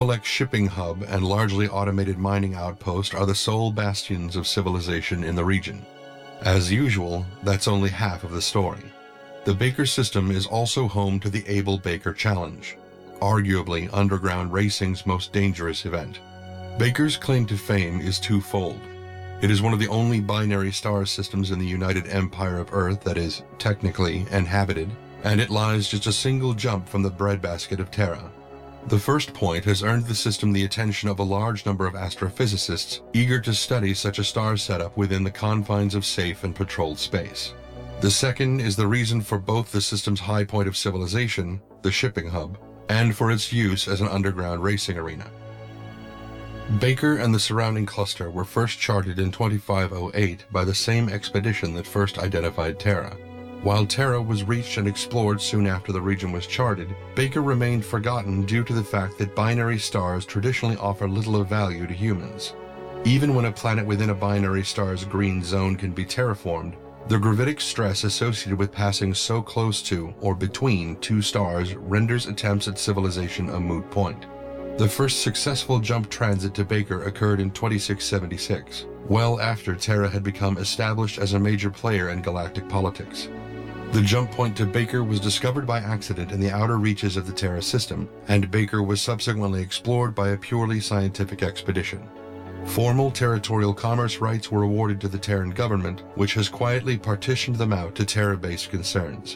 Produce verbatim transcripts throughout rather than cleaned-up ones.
Corvolex shipping hub and largely automated mining outpost are the sole bastions of civilization in the region. As usual, that's only half of the story. The Baker system is also home to the Able Baker Challenge, arguably underground racing's most dangerous event. Baker's claim to fame is twofold. It is one of the only binary star systems in the United Empire of Earth that is, technically, inhabited, and it lies just a single jump from the breadbasket of Terra. The first point has earned the system the attention of a large number of astrophysicists eager to study such a star setup within the confines of safe and patrolled space. The second is the reason for both the system's high point of civilization, the shipping hub, and for its use as an underground racing arena. Baker and the surrounding cluster were first charted in twenty-five oh eight by the same expedition that first identified Terra. While Terra was reached and explored soon after the region was charted, Baker remained forgotten due to the fact that binary stars traditionally offer little of value to humans. Even when a planet within a binary star's green zone can be terraformed, the gravitic stress associated with passing so close to or between two stars renders attempts at civilization a moot point. The first successful jump transit to Baker occurred in twenty-six seventy-six, well after Terra had become established as a major player in galactic politics. The jump point to Baker was discovered by accident in the outer reaches of the Terra system, and Baker was subsequently explored by a purely scientific expedition. Formal territorial commerce rights were awarded to the Terran government, which has quietly partitioned them out to Terra-based concerns.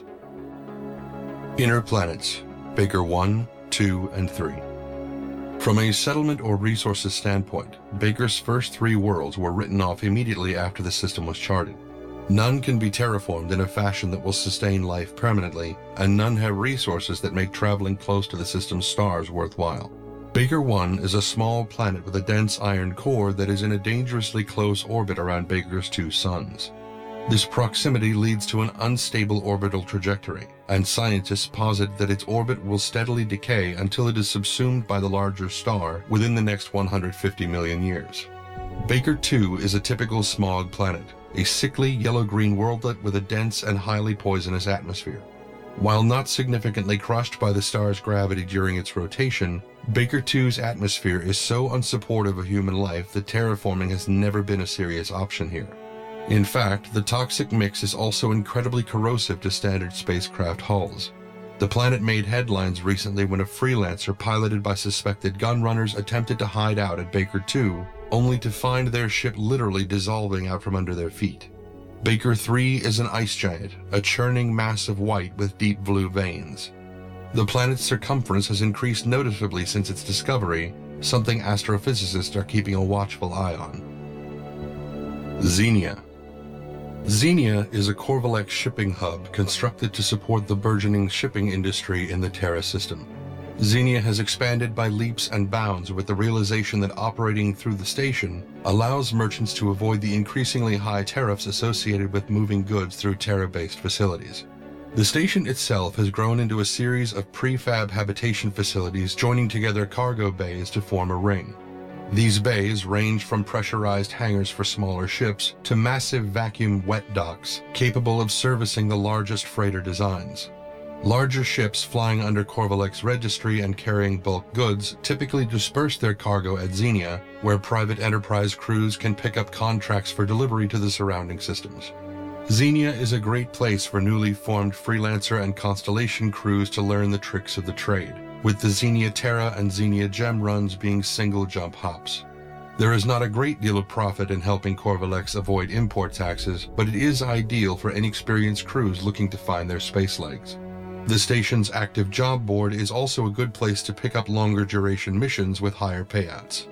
Inner planets, Baker one, two, and three. From a settlement or resources standpoint, Baker's first three worlds were written off immediately after the system was charted. None can be terraformed in a fashion that will sustain life permanently, and none have resources that make traveling close to the system's stars worthwhile. Baker one is a small planet with a dense iron core that is in a dangerously close orbit around Baker's two suns. This proximity leads to an unstable orbital trajectory, and scientists posit that its orbit will steadily decay until it is subsumed by the larger star within the next one hundred fifty million years. Baker two is a typical smog planet, a sickly yellow-green worldlet with a dense and highly poisonous atmosphere. While not significantly crushed by the star's gravity during its rotation, Baker two's atmosphere is so unsupportive of human life that terraforming has never been a serious option here. In fact, the toxic mix is also incredibly corrosive to standard spacecraft hulls. The planet made headlines recently when a freelancer piloted by suspected gunrunners attempted to hide out at Baker two, only to find their ship literally dissolving out from under their feet. Baker three is an ice giant, a churning mass of white with deep blue veins. The planet's circumference has increased noticeably since its discovery, something astrophysicists are keeping a watchful eye on. Xenia. Xenia is a Corvolex shipping hub constructed to support the burgeoning shipping industry in the Terra system. Xenia has expanded by leaps and bounds with the realization that operating through the station allows merchants to avoid the increasingly high tariffs associated with moving goods through Terra-based facilities. The station itself has grown into a series of prefab habitation facilities joining together cargo bays to form a ring. These bays range from pressurized hangars for smaller ships to massive vacuum wet docks capable of servicing the largest freighter designs. Larger ships flying under Corvolex registry and carrying bulk goods typically disperse their cargo at Xenia, where private enterprise crews can pick up contracts for delivery to the surrounding systems. Xenia is a great place for newly formed freelancer and constellation crews to learn the tricks of the trade, with the Xenia Terra and Xenia Gem runs being single jump hops. There is not a great deal of profit in helping Corvolex avoid import taxes, but it is ideal for inexperienced crews looking to find their space legs. The station's active job board is also a good place to pick up longer duration missions with higher payouts.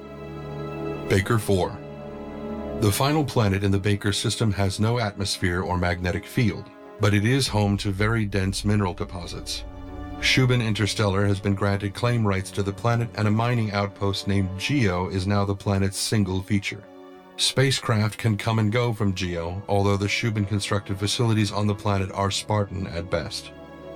Baker four. The final planet in the Baker system has no atmosphere or magnetic field, but it is home to very dense mineral deposits. Shubin Interstellar has been granted claim rights to the planet, and a mining outpost named Geo is now the planet's single feature. Spacecraft can come and go from Geo, although the Shubin-constructed facilities on the planet are Spartan at best.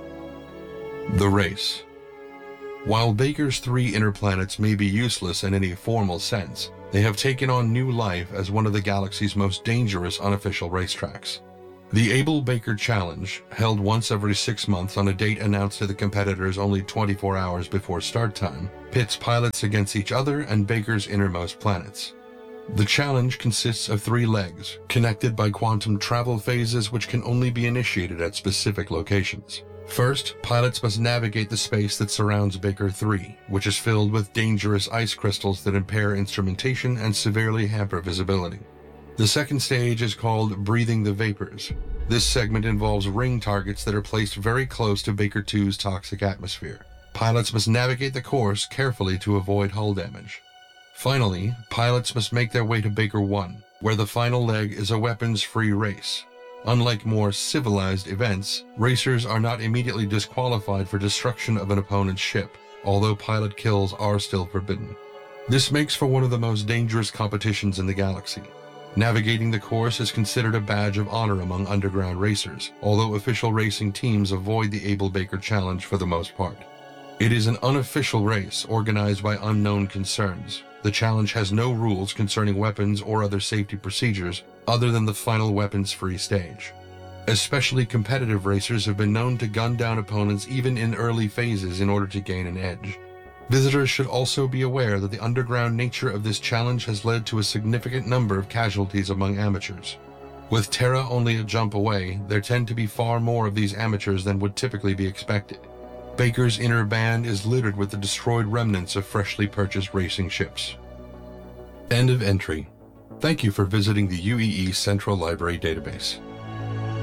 The Race. While Baker's three inner planets may be useless in any formal sense, they have taken on new life as one of the galaxy's most dangerous unofficial racetracks. The Able Baker Challenge, held once every six months on a date announced to the competitors only twenty-four hours before start time, pits pilots against each other and Baker's innermost planets. The challenge consists of three legs, connected by quantum travel phases which can only be initiated at specific locations. First, pilots must navigate the space that surrounds Baker three, which is filled with dangerous ice crystals that impair instrumentation and severely hamper visibility. The second stage is called Breathing the Vapors. This segment involves ring targets that are placed very close to Baker two's toxic atmosphere. Pilots must navigate the course carefully to avoid hull damage. Finally, pilots must make their way to Baker one, where the final leg is a weapons-free race. Unlike more civilized events, racers are not immediately disqualified for destruction of an opponent's ship, although pilot kills are still forbidden. This makes for one of the most dangerous competitions in the galaxy. Navigating the course is considered a badge of honor among underground racers, although official racing teams avoid the Able Baker Challenge for the most part. It is an unofficial race organized by unknown concerns. The challenge has no rules concerning weapons or other safety procedures other than the final weapons-free stage. Especially competitive racers have been known to gun down opponents even in early phases in order to gain an edge. Visitors should also be aware that the underground nature of this challenge has led to a significant number of casualties among amateurs. With Terra only a jump away, there tend to be far more of these amateurs than would typically be expected. Baker's inner band is littered with the destroyed remnants of freshly purchased racing ships. End of entry. Thank you for visiting the U E E Central Library database.